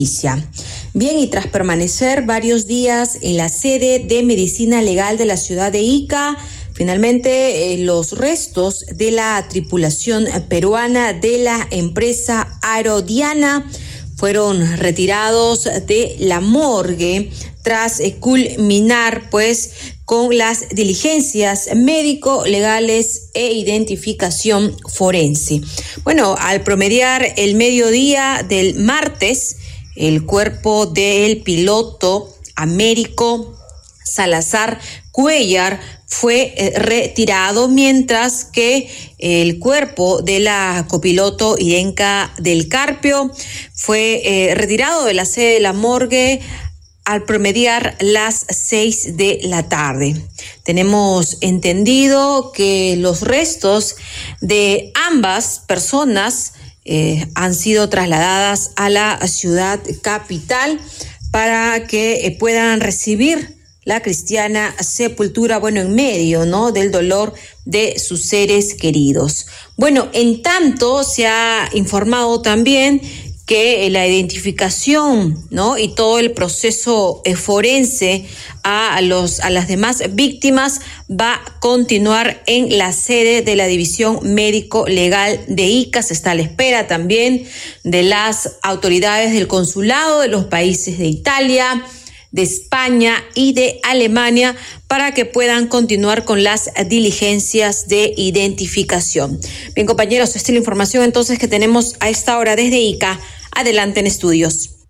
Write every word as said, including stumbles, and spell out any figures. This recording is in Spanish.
Bien, y tras permanecer varios días en la sede de medicina legal de la ciudad de Ica, finalmente eh, los restos de la tripulación peruana de la empresa Aerodiana fueron retirados de la morgue tras eh, culminar pues con las diligencias médico-legales e identificación forense. Bueno, al promediar el mediodía del martes, el cuerpo del piloto Américo Salazar Cuellar fue eh, retirado, mientras que el cuerpo de la copiloto Irenka del Carpio fue eh, retirado de la sede de la morgue al promediar las seis de la tarde. Tenemos entendido que los restos de ambas personas eh, han sido trasladadas a la ciudad capital para que eh, puedan recibir la cristiana sepultura, bueno, en medio, ¿no?, del dolor de sus seres queridos. Bueno, en tanto se ha informado también que la identificación, ¿no?, y todo el proceso forense a los a las demás víctimas va a continuar en la sede de la División Médico Legal de Ica. Se está a la espera también de las autoridades del consulado de los países de Italia, de España y de Alemania para que puedan continuar con las diligencias de identificación. Bien, compañeros, esta es la información entonces que tenemos a esta hora desde Ica. Adelante en estudios.